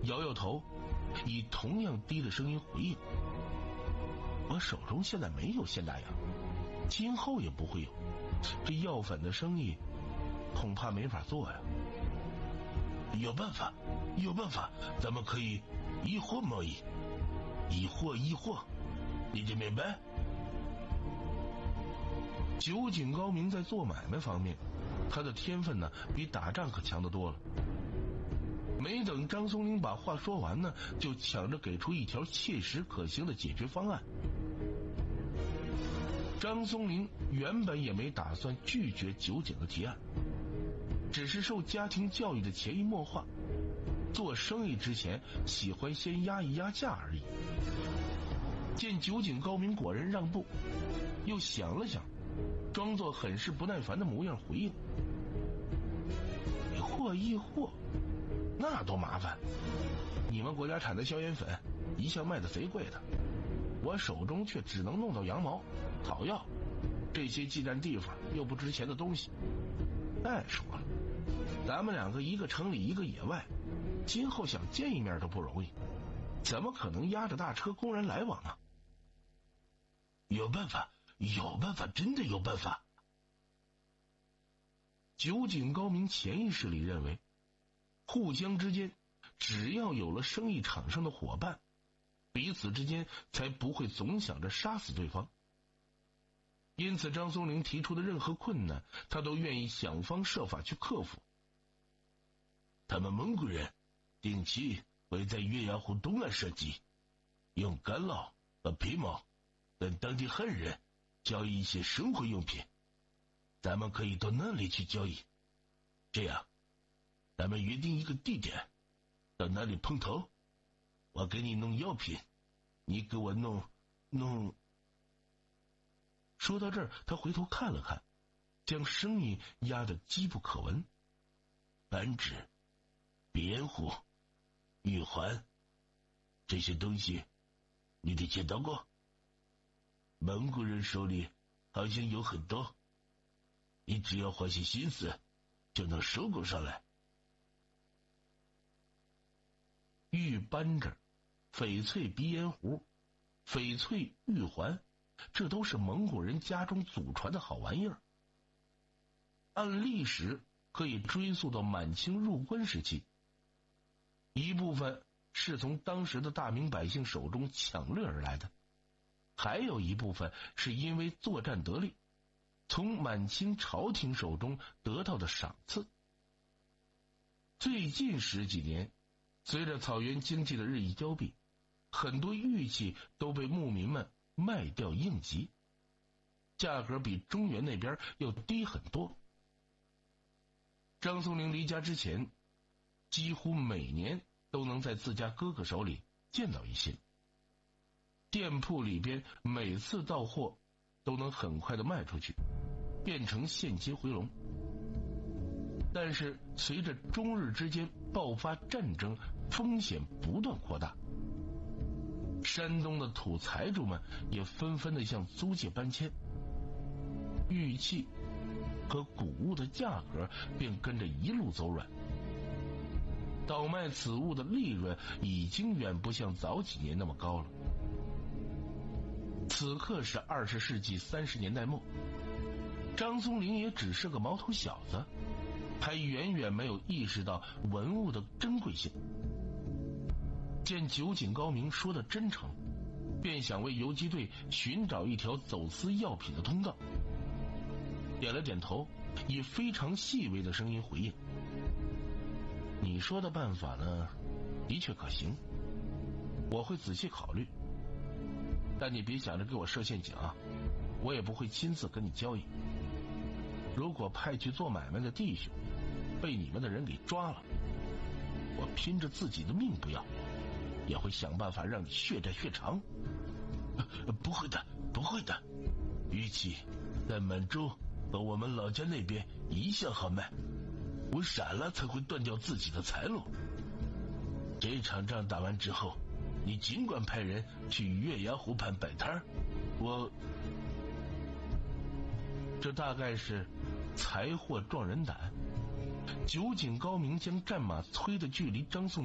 摇摇头，以同样低的声音回应：我手中现在没有现大洋，今后也不会有，这药粉的生意恐怕没法做呀。 有办法，有办法，咱们可以一货贸易，一货，你这明白？ 酒井高明在做买卖方面，他的天分呢比打仗可强得多了。没等张松龄把话说完呢，就抢着给出一条切实可行的解决方案。张松龄原本也没打算拒绝酒井的提案，只是受家庭教育的潜移默化，做生意之前喜欢先压一压价而已。见酒井高明果然让步，又想了想，装作很是不耐烦的模样回应：一货，那多麻烦！你们国家产的消炎粉一向卖的贼贵的，我手中却只能弄到羊毛、草药这些既占地方又不值钱的东西。再说了，咱们两个一个城里一个野外，今后想见一面都不容易，怎么可能押着大车公然来往呢？ 有办法，真的有办法。 酒井高明潜意识里认为，互相之间只要有了生意场上的伙伴，彼此之间才不会总想着杀死对方。因此张松龄提出的任何困难，他都愿意想方设法去克服。 他们蒙古人定期会在月牙湖东岸设籍，用干酪和皮毛跟当地汉人交易一些生活用品，咱们可以到那里去交易。这样咱们约定一个地点，到那里碰头，我给你弄药品，你给我弄。 说到这儿，他回头看了看，将声音压得机不可闻。 扳指、鼻壶、玉环，这些东西你得见到过。蒙古人手里好像有很多，你只要花些心思就能收购上来。 玉扳指、翡翠鼻烟壶、翡翠玉环，这都是蒙古人家中祖传的好玩意儿。按历史可以追溯到满清入关时期，一部分是从当时的大明百姓手中抢掠而来的，还有一部分是因为作战得利，从满清朝廷手中得到的赏赐。最近十几年，随着草原经济的日益凋敝，很多玉器都被牧民们卖掉应急，价格比中原那边要低很多。张松龄离家之前，几乎每年都能在自家哥哥手里见到一些，店铺里边每次到货都能很快的卖出去，变成现金回笼。但是随着中日之间爆发战争，风险不断扩大，山东的土财主们也纷纷的向租界搬迁，玉器和谷物的价格便跟着一路走软。倒卖此物的利润已经远不像早几年那么高了。此刻是20世纪30年代末，张松龄也只是个毛头小子，还远远没有意识到文物的珍贵性。见酒井高明说的真诚，便想为游击队寻找一条走私药品的通道，点了点头，以非常细微的声音回应：你说的办法呢，的确可行，我会仔细考虑，但你别想着给我设陷阱啊，我也不会亲自跟你交易。如果派去做买卖的弟兄被你们的人给抓了，我拼着自己的命不要，也会想办法让你血债血偿。 不会的，不会的，玉器在满洲和我们老家那边一向好卖，我傻了才会断掉自己的财路。这场仗打完之后，你尽管派人去月牙湖畔摆摊， 这大概是财货壮人胆。酒井高明将战马催的距离张颂